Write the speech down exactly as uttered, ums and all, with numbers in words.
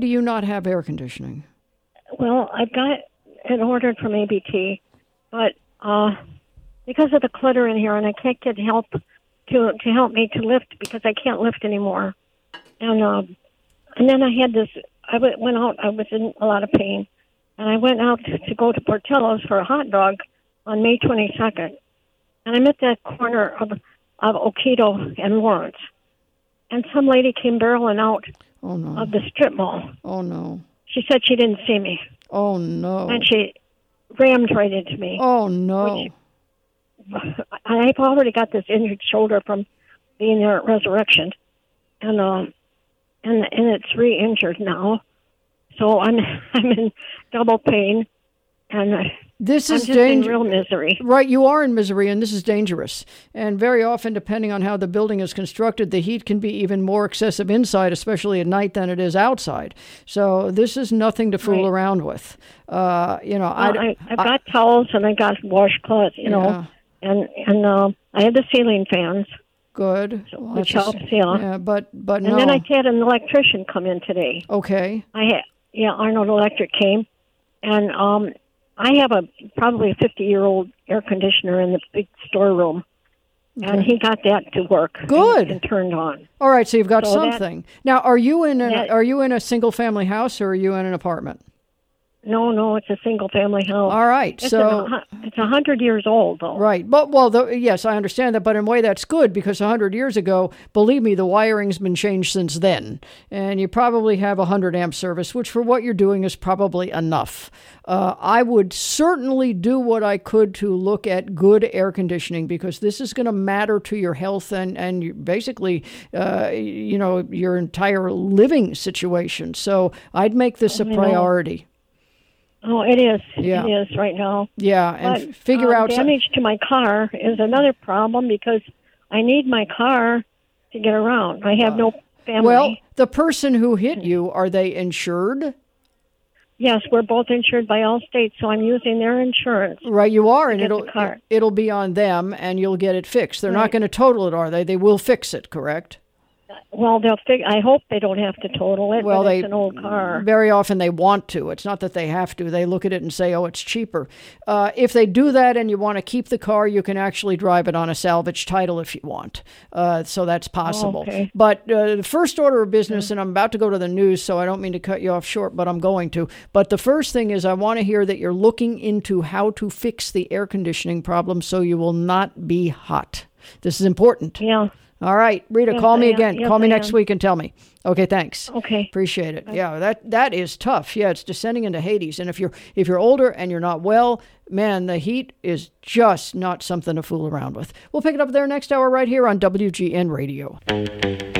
do you not have air conditioning? Well, I've got it ordered from A B T, but uh, because of the clutter in here, and I can't get help to to help me to lift because I can't lift anymore. And um, and then I had this. I w- went out. I was in a lot of pain, and I went out to, to go to Portillo's for a hot dog on May twenty-second. And I'm at that corner of of Oquito and Lawrence, and some lady came barreling out oh, no. of the strip mall. Oh no! She said she didn't see me. Oh no! And she rammed right into me. Oh no! Which, I've already got this injured shoulder from being there at Resurrection, and um, and and it's re-injured now, so I'm I'm in double pain, and uh, this I'm is just in dangerous. real misery. Right, you are in misery, and this is dangerous. And very often, depending on how the building is constructed, the heat can be even more excessive inside, especially at night, than it is outside. So this is nothing to fool Right. around with. Uh, you know, Well, I, I, I've I, got towels and I got washcloths, you know, Yeah. and and uh, I have the ceiling fans, good, Well, which that's a- helps, yeah. yeah, but but And no, then I had an electrician come in today. okay, I had, yeah, Arnold Electric came, and um, I have a probably a fifty-year-old air conditioner in the big storeroom, and he got that to work. Good. And, and turned on. all right. So you've got So that- something now. Are you in an, that- are you in a single family house or are you in an apartment? No, no, it's a single-family house. All right, It's so. a, hu- it's a hundred years old, though. Right. But, well, the, yes, I understand that. But in a way, that's good because one hundred years ago, believe me, the wiring's been changed since then. And you probably have a one hundred amp service, which for what you're doing is probably enough. Uh, I would certainly do what I could to look at good air conditioning because this is going to matter to your health and, and you, basically, uh, you know, your entire living situation. So I'd make this a I know. priority. Oh, it is. Yeah. It is right now. Yeah. And But, figure um, out. some- damage to my car is another problem because I need my car to get around. I have no family. Well, the person who hit you, are they insured? Yes, we're both insured by Allstate, so I'm using their insurance. Right, you are, and get it'll the car. it'll be on them, and you'll get it fixed. They're not Right. going to total it, are they? They will fix it, correct? Well, they'll fig- I hope they don't have to total it, Well, but they it's an old car. very often they want to. It's not that they have to. They look at it and say, "Oh, it's cheaper." Uh, if they do that, and you want to keep the car, you can actually drive it on a salvage title if you want. Uh, so that's possible. Okay. But uh, the first order of business, and I'm about to go to the news, so I don't mean to cut you off short, but I'm going to. But the first thing is, I want to hear that you're looking into how to fix the air conditioning problem so you will not be hot. This is important. Yeah. All right, Rita, Yes, call me I am. again. Yes, call me I next am. week and tell me. Okay, thanks. Okay. Appreciate it. Yeah, that that is tough. Yeah, it's descending into Hades. And if you're if you're older and you're not well, man, the heat is just not something to fool around with. We'll pick it up there next hour right here on W G N Radio.